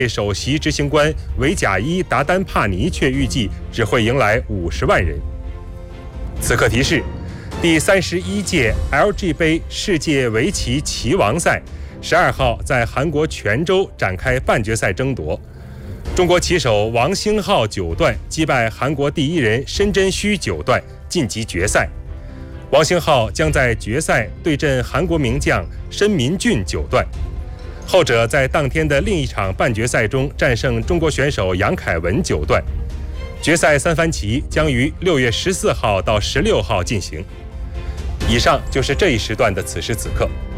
首席执行官维贾伊·达丹帕尼却预计只会迎来50万人。此刻提示：第31届 LG 杯世界围棋棋王赛12号在韩国全州展开半决赛争夺。中国棋手王星浩9段击败韩国第一人申真谞9段晋级决赛。王星浩将在决赛对阵韩国名将申民俊9段。后者在当天的另一场半决赛中战胜中国选手杨凯文9段。决赛3番棋将于6月14号到16号进行。以上就是这一时段的此时此刻。